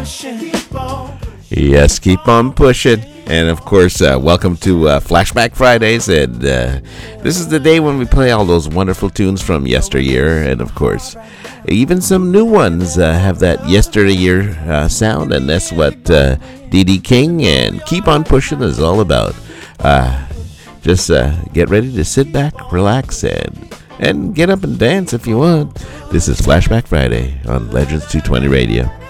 Yes, keep on pushing. And of course, welcome to Flashback Fridays. And this is the day when we play all those wonderful tunes from yesteryear. And of course, even some new ones have that yesteryear sound. And that's what D.D. King and Keep on Pushing is all about. Just get ready to sit back, relax, and get up and dance if you want. This is Flashback Friday on Legends 220 Radio.